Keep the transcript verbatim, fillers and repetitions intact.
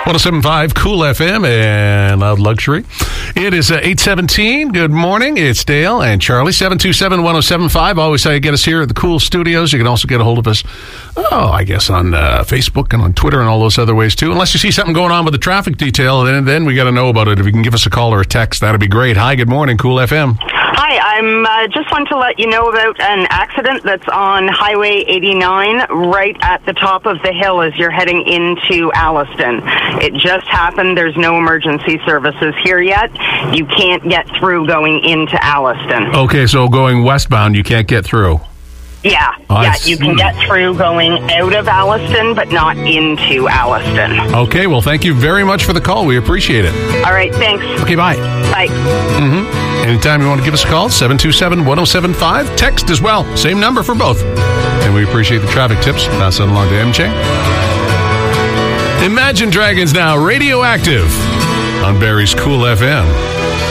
one oh seven point five Cool F M and Loud Luxury. It is uh, eight seventeen. Good morning. It's Dale and Charlie. seven two seven, one oh seven five. Always how you get us here at the Cool Studios. You can also get a hold of us, oh, I guess, on uh, Facebook and on Twitter and all those other ways, too. Unless you see something going on with the traffic detail, then, then we got to know about it. If you can give us a call or a text, that'd be great. Hi, good morning, Cool F M. Hi, I'm uh, just want to let you know about an accident that's on Highway eighty-nine right at the top of the hill as you're heading into Alliston. It just happened. There's no emergency services here yet. You can't get through going into Alliston. Okay, so going westbound, you can't get through. Yeah, oh, yeah, you can get through going out of Alliston, but not into Alliston. Okay, well, thank you very much for the call. We appreciate it. All right, thanks. Okay, bye. Bye. Mm-hmm. Anytime you want to give us a call, seven two seven, one oh seven five. Text as well. Same number for both. And we appreciate the traffic tips. Pass that along to M J. Imagine Dragons now, radioactive on Barrie's Cool F M.